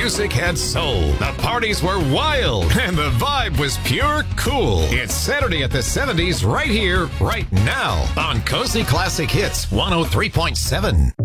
music had soul, the parties were wild, and the vibe was pure cool. It's Saturday at the 70s right here, right now on Cozy Classic Hits 103.7.